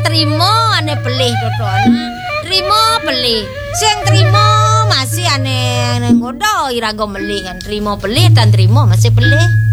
trimo ane pelih Dodona. Trimo pelih. Sing trimo masih ane ngodo irago melih kan. Trimo pelih dan trimo masih pelih.